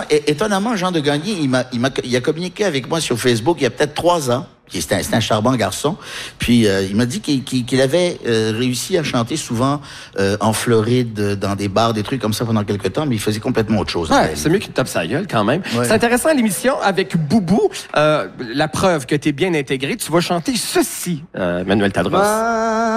étonnamment, Jean de Gagny, il a communiqué avec moi sur Facebook il y a peut-être 3 ans. C'était un charmant garçon. Puis il m'a dit qu'il avait réussi à chanter souvent en Floride, dans des bars, des trucs comme ça pendant quelques temps, mais il faisait complètement autre chose. Ouais, c'est mieux qu'il tape sa gueule quand même. Ouais. C'est intéressant l'émission avec Boubou. La preuve que t'es bien intégré, tu vas chanter ceci, Manuel Tadros.